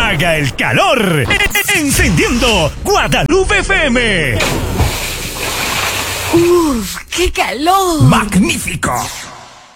haga el calor. Encendiendo Guadalupe FM. ¡Uf, qué calor! ¡Magnífico!